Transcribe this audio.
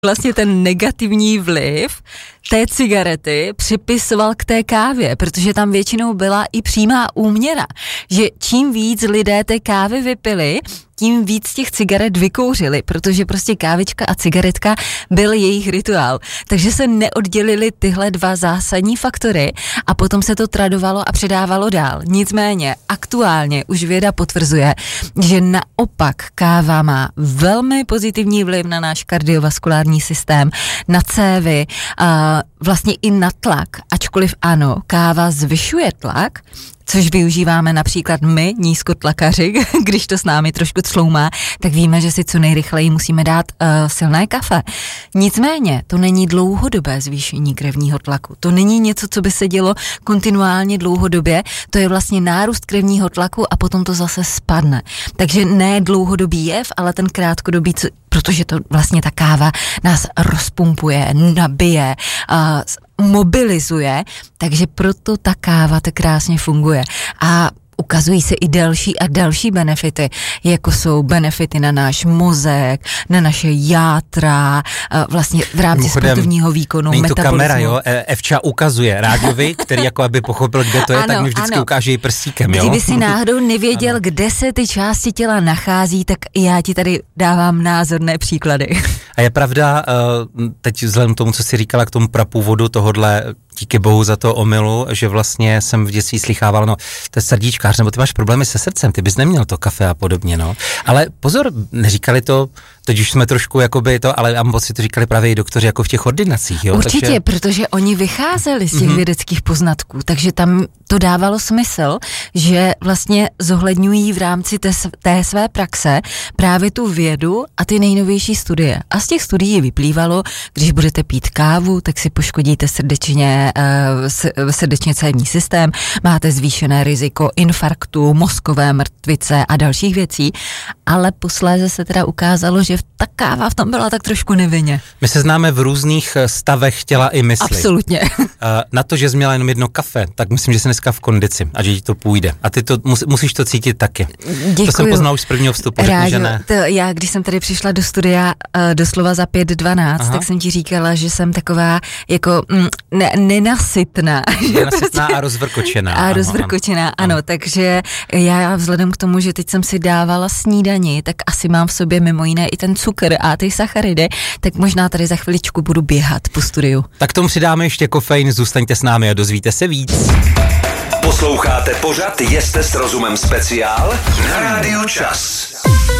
vlastně ten negativní vliv té cigarety připisoval k té kávě, protože tam většinou byla i přímá úměra, že čím víc lidé té kávy vypili, tím víc těch cigaret vykouřili, protože prostě kávička a cigaretka byl jejich rituál. Takže se neoddělily tyhle dva zásadní faktory a potom se to tradovalo a předávalo dál. Nicméně aktuálně už věda potvrzuje, že naopak káva má velmi pozitivní vliv na náš kardiovaskulární systém, na cévy, vlastně i na tlak, ačkoliv ano, káva zvyšuje tlak, což využíváme například my, nízkotlakaři, když to s námi trošku cloumá, tak víme, že si co nejrychleji musíme dát silné kafe. Nicméně to není dlouhodobé zvýšení krevního tlaku. To není něco, co by se dělo kontinuálně dlouhodobě, to je vlastně nárůst krevního tlaku a potom to zase spadne. Takže ne dlouhodobý jev, ale ten krátkodobý, protože to vlastně ta káva nás rozpumpuje, nabije, mobilizuje, takže proto ta káva tak krásně funguje. A ukazují se i další a další benefity, jako jsou benefity na náš mozek, na naše játra, vlastně v rámci sportovního výkonu, není to metabolismu. Kamera, jo? Evča ukazuje Ráďovi, který jako aby pochopil, kde to je, tak mi vždycky ukáže i prstíkem, jo? Kdyby si náhodou nevěděl, kde se ty části těla nachází, tak já ti tady dávám názorné příklady. A je pravda, teď vzhledem k tomu, co jsi říkala k tomu prapůvodu tohodle, díky bohu za to omylu, že vlastně jsem v dětství slychával, no, to je srdíčkář, nebo ty máš problémy se srdcem, ty bys neměl to kafe a podobně, no. Ale pozor, neříkali to, teď už jsme trošku jakoby to, ale mám pocit, to říkali právě i doktoři jako v těch ordinacích, jo. Určitě, takže... protože oni vycházeli z těch vědeckých poznatků, takže tam to dávalo smysl, že vlastně zohledňují v rámci té své praxe právě tu vědu a ty studie. A z těch studií vyplývalo, když budete pít kávu, tak si poškodíte srdečně cévní systém, máte zvýšené riziko infarktu, mozkové mrtvice a dalších věcí, ale posléze se teda ukázalo, že ta káva v tom byla tak trošku nevinně. My se známe v různých stavech těla i mysli. Absolutně. Na to, že jsi měla jenom jedno kafe, tak myslím, že jsi dneska v kondici a že ti to půjde. A ty to musíš to cítit taky. Děkuju. To jsem poznal už z prvního vstupu, řekni, že ne. Já, když jsem tady přišla do studia doslova za 5:12, tak jsem ti říkala, že jsem taková jako nenasytná. Nenasytná a rozvrkočená. Ano, takže já vzhledem k tomu, že teď jsem si dávala snídani, tak asi mám v sobě mimo jiné i ten cukr a ty sacharidy, tak možná tady za chviličku budu běhat po studiu. Tak tomu přidáme ještě kofein, zůstaňte s námi a dozvíte se víc. Posloucháte pořad Jeste s rozumem speciál na Rádiu Čas.